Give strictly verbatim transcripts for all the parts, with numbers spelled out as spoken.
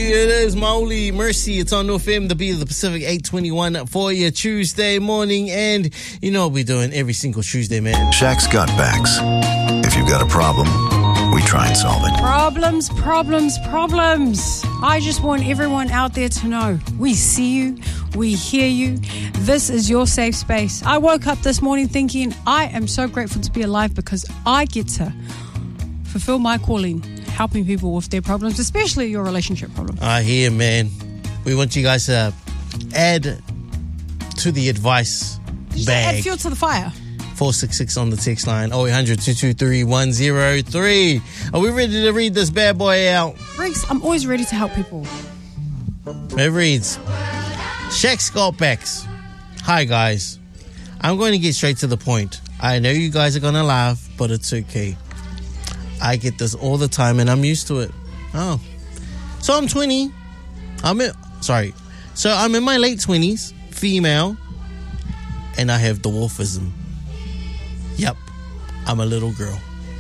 It is Mauli Mercy. It's on N O F M, the beat of the Pacific, eight twenty-one for your Tuesday morning. And you know what we're doing every single Tuesday, man. Shaq's got backs. If you've got a problem, we try and solve it. Problems, problems, problems. I just want everyone out there to know we see you, we hear you. This is your safe space. I woke up this morning thinking I am so grateful to be alive because I get to fulfill my calling, helping people with their problems, especially your relationship problem. I hear, man. We want you guys to add to the advice Just bag. add fuel to the fire. four six six on the text line, oh eight hundred, two two three, one oh three. Are we ready to read this bad boy out? Riggs, I'm always ready to help people. It reads, Shaq's got backs. Hi, guys. I'm going to get straight to the point. I know you guys are going to laugh, but it's okay. I get this all the time, and I'm used to it. Oh. So I'm twenty. I'm in, sorry. So I'm in my late twenties, female, and I have dwarfism. Yep. I'm a little girl.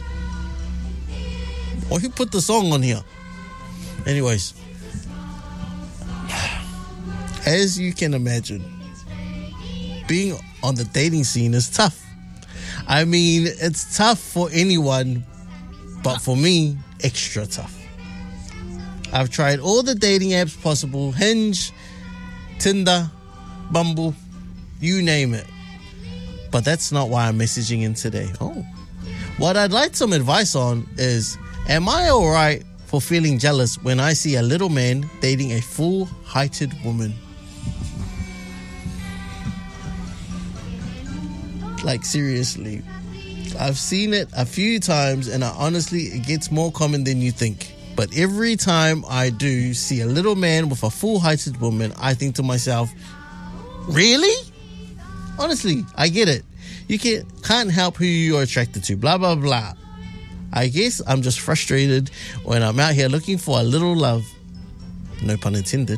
Why you put the song on here? Anyways. As you can imagine, being on the dating scene is tough. I mean, it's tough for anyone, but for me, extra tough. I've tried all the dating apps possible. Hinge, Tinder, Bumble, you name it. But that's not why I'm messaging in today. Oh. What I'd like some advice on is, am I alright for feeling jealous when I see a little man dating a full-heighted woman? Like, seriously. I've seen it a few times, and I honestly, it gets more common than you think. But every time I do see a little man with a full-heighted woman, I think to myself, really? Honestly, I get it. You can't, can't help who you're attracted to, blah, blah, blah. I guess I'm just frustrated when I'm out here looking for a little love. No pun intended.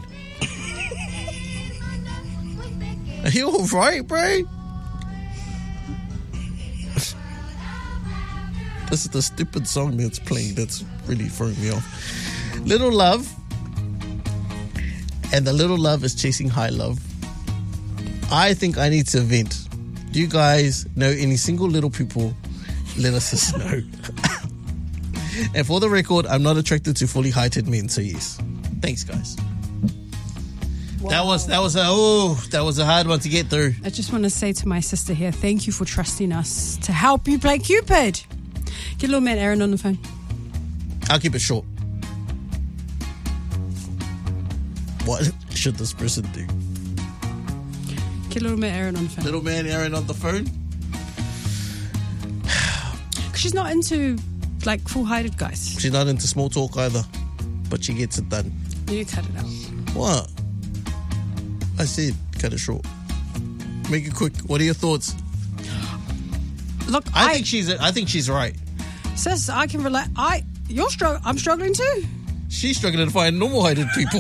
Are you alright, bro? This is the stupid song that's playing that's really throwing me off. Little love. And the little love is chasing high love. I think I need to vent. Do you guys know any single little people? Let us just know. And for the record, I'm not attracted to fully heighted men, so yes. Thanks, guys. Wow. That was that was a oh that was a hard one to get through. I just want to say to my sister here, thank you for trusting us to help you play Cupid. Get little man Aaron on the phone. I'll keep it short. What should this person do? Get little man Aaron on the phone. Little man Aaron on the phone? She's not into like full-heighted guys. She's not into small talk either, but she gets it done. You need to cut it out. What? I said cut it short. Make it quick. What are your thoughts? Look, I, I think she's. I think she's right. Sis, I can relate. I you're struggling. I'm struggling too. She's struggling to find normal-heighted people.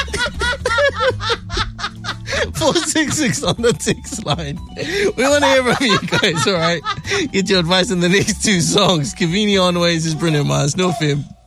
four six six on the text line. We want to hear from you guys, all right? Get your advice in the next two songs. Kavini on the way. This is Brendan Mars. No F M.